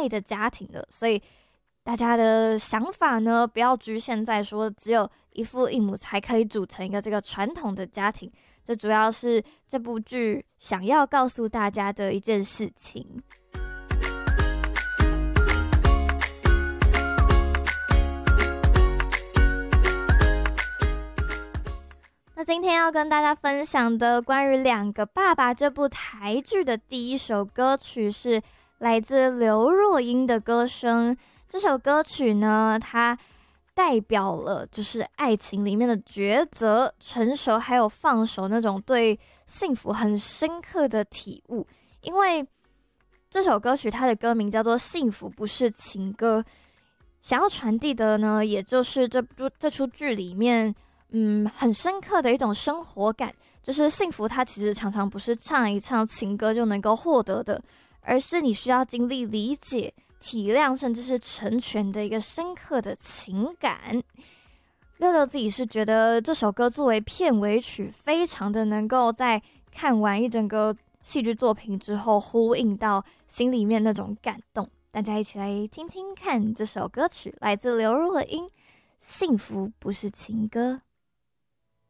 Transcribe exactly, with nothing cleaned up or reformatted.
爱的家庭了，所以大家的想法呢，不要局限在说只有一父一母才可以组成一个这个传统的家庭，这主要是这部剧想要告诉大家的一件事情。那今天要跟大家分享的关于两个爸爸这部台剧的第一首歌曲是来自刘若英的歌声。这首歌曲呢，它代表了就是爱情里面的抉择、成熟还有放手那种对幸福很深刻的体悟。因为这首歌曲它的歌名叫做《幸福不是情歌》，想要传递的呢，也就是这部这出剧里面嗯，很深刻的一种生活感，就是幸福它其实常常不是唱一唱情歌就能够获得的，而是你需要经历理解、体谅，甚至是成全的一个深刻的情感。六六自己是觉得这首歌作为片尾曲，非常的能够在看完一整个戏剧作品之后，呼应到心里面那种感动。大家一起来听听看这首歌曲，来自刘若英，《幸福不是情歌》。